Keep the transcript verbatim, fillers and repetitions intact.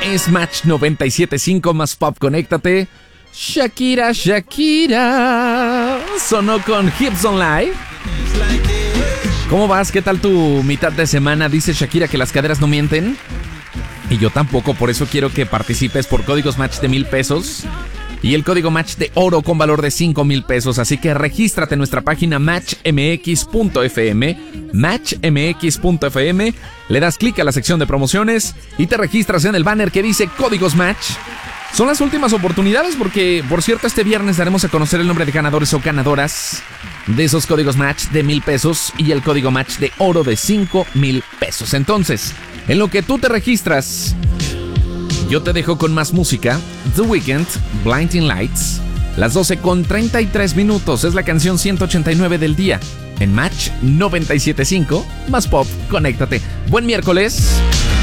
Es Match noventa y siete punto cinco más Pop, conéctate. Shakira, Shakira sonó con Hips On Live. ¿Cómo vas? ¿Qué tal tu mitad de semana? Dice Shakira que las caderas no mienten. Y yo tampoco, por eso quiero que participes por códigos Match de mil pesos. Y el código Match de oro con valor de cinco mil pesos. Así que regístrate en nuestra página match m x punto f m. match m x punto f m. Le das clic a la sección de promociones y te registras en el banner que dice códigos Match. Son las últimas oportunidades porque, por cierto, este viernes daremos a conocer el nombre de ganadores o ganadoras de esos códigos Match de mil pesos y el código Match de oro de cinco mil pesos. Entonces, en lo que tú te registras, yo te dejo con más música. The Weeknd, Blinding Lights. Las doce con treinta y tres minutos. Es la canción ciento ochenta y nueve del día. En Match noventa y siete punto cinco más Pop, conéctate. Buen miércoles.